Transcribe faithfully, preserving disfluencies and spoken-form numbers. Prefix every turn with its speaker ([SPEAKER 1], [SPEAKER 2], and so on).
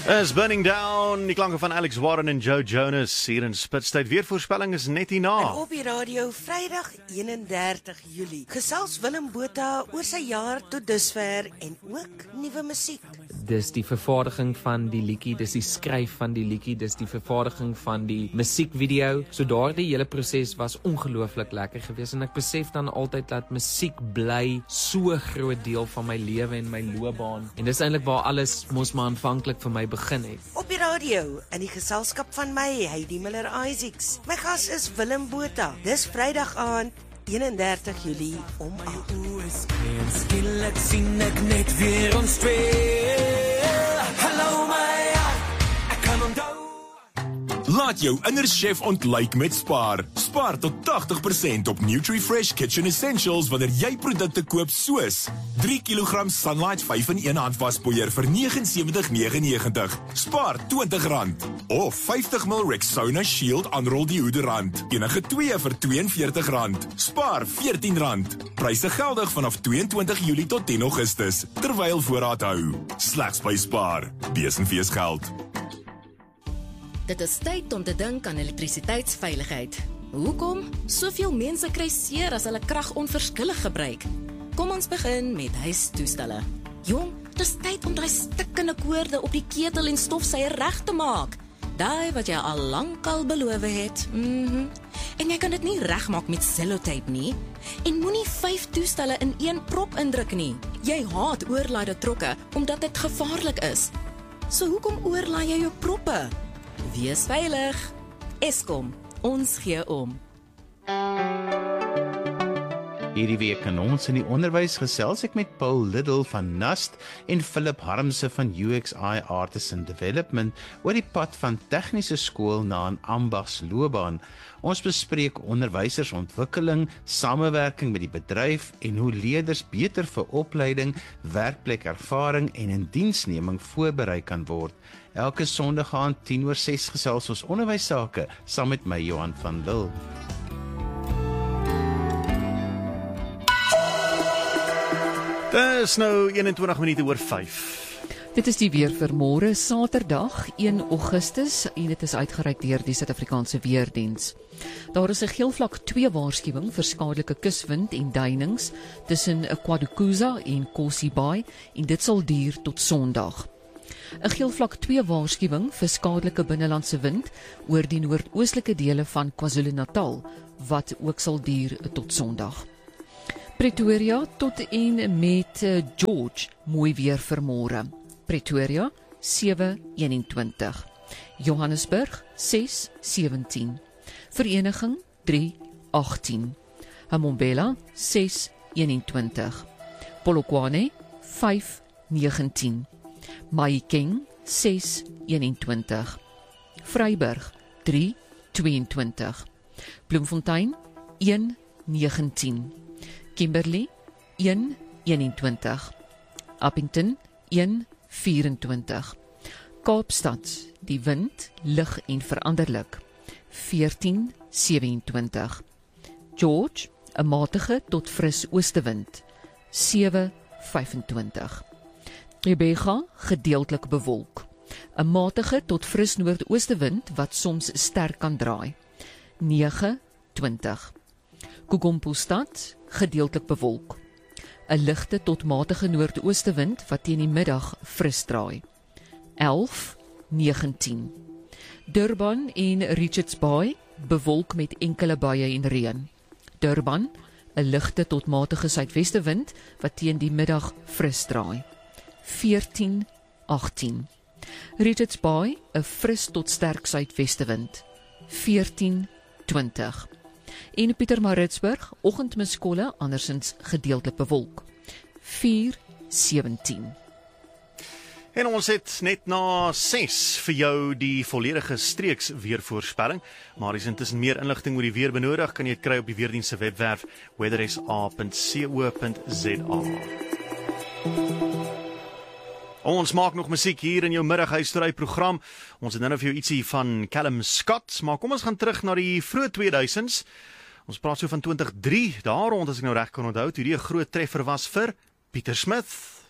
[SPEAKER 1] Is Burning Down, die klanke van Alex Warren en Joe Jonas hier in Spitstyd. Weervoorspelling is net hierna.
[SPEAKER 2] En op die radio Vrydag eenendertig Julie. Gesels Willem Botha oor sy jaar tot dusver en ook nuwe musiek.
[SPEAKER 3] Dis die vervaardiging van die liedjie, dis die skryf van die liedjie, dis die vervaardiging van die musiekvideo. So daardie hele proses was ongelooflik lekker geweest en ek besef dan altyd dat musiek bly so groot deel van my lewe en my loopbaan. En dis eintlik waar alles mos maar aanvanklik vir my begin het.
[SPEAKER 2] Op die radio, in die geselskap van my, Heidi Miller-Isaacs. My gas is Willem Botha. Dis Vrydag aand, eenendertig Julie om agt.
[SPEAKER 4] Skielik sien ek net weer ons twee. Hallo my, ek kan onthou.
[SPEAKER 5] Laat jou innerchef ontluik met Spar. Spar tot tachtig persent op NutriFresh Kitchen Essentials wanneer jy produkte koop soos drie kilogram Sunlight vyf in een handwaspoeier vir nege en sewentig negenennegentig. Spar twintig rand. Of vyftig mililiter Rexona Shield aanrol deodorant. Enige twee vir twee en veertig rand. Spar veertien rand. Pryse geldig vanaf tweeëntwintig Julie tot tien Augustus. Terwyl voorraad hou. Slegs by Spar. Bees en fees geld.
[SPEAKER 6] Dit is tyd om te dink aan elektrisiteitsveiligheid. Hoekom? Soveel mense kry seer as hulle krag onverskillig gebruik. Kom ons begin met huistoestelle. Jong, dis tyd om daai stikkende koorde op die ketel en stofsuier reg te maak. Daai wat jy al lankal beloof het. Mhm. En jy kan dit nie regmaak met sellotape nie. En moenie vyf toestelle in een prop indruk nie. Jy haat oorlaaide trokke omdat dit gevaarlik is. So hoekom oorlaai jy jou proppe? Wees veilig. Eskom, ons gee om.
[SPEAKER 7] Hierdie week in ons in die onderwys gesels ek met Paul Liddle van Nust en Philip Harmse van U X I Artisan Development oor die pad van tegniese skool na 'n ambagsloopbaan. Ons bespreek onderwysersontwikkeling, samewerking met die bedryf en hoe leerders beter vir opleiding, werkplekervaring en indiensneming voorberei kan word. Elke Sondag aand tien oor ses gesels ons onderwysake saam met my Johan van Lille.
[SPEAKER 1] Dit is nou eenentwintig minute oor vyf.
[SPEAKER 8] Dit is die weer vir môre, Saterdag, een Augustus, en dit is uitgereik deur die Suid-Afrikaanse Weerdiens. Daar is 'n geelvlak twee waarskuwing vir skadelike kuswind en duinings tussen KwaDukuza en Kosi Bay, en dit sal duur tot Sondag. 'n Geelvlak twee waarskuwing vir skadelike binnelandse wind oor die noordoostelike dele van KwaZulu-Natal, wat ook sal duur tot Sondag. Pretoria tot en met George, mooi weer vir môre. Pretoria sewe eenentwintig, Johannesburg ses sewentien, Vereniging drie agttien, Mbombela ses eenentwintig, Polokwane vyf negentien, Mahikeng ses eenentwintig, Vryburg drie tweeëntwintig, Bloemfontein een negentien, Kimberley een eenentwintig, Appington een vyfentwintig, Kaapstad, die wind lig en veranderlik veertien sewentwintig, George, 'n matige tot fris oostewind sewe vyfentwintig, Rebecca, gedeeltelik bewolk, 'n matige tot fris noordoostewind wat soms sterk kan draai nege twintig, Kokompostad, gedeeltelik bewolk, 'n ligte tot matige noordoostewind wat teen die middag fris draai elf negentien, Durban en Richards Bay, bewolk met enkele buie en reën, Durban, 'n ligte tot matige suidwestewind wat teen die middag fris draai veertien agttien, Richards Bay, 'n fris tot sterk suidwestewind veertien twintig, en Pietermaritzburg, oggendmiskolle, andersins gedeeltelik bewolk vier sewentien.
[SPEAKER 1] En ons het net na ses vir jou die volledige streeks weervoorspelling, maar as intussen meer inligting oor die weer benodig, kan jy dit kry op die Weerdiens se webwerf weather s a punt co punt z a. Ons maak nog musiek hier in jou middaghuistory program. Ons het nou vir jou ietsie van Callum Scott, maar kom ons gaan terug na die vroeë tweeduisends. Ons praat so van twintig drie, daar rond as ek nou reg kan onthou, toe die 'n groot treffer was vir Pieter Smith.